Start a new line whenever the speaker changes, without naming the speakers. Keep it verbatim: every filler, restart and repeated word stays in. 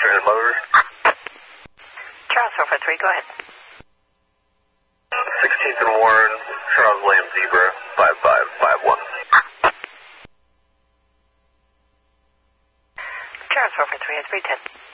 and Motors.
Charles four four three, go ahead.
sixteenth and Warren, Charles William Zebra, five five five one.
Charles four four three, three ten.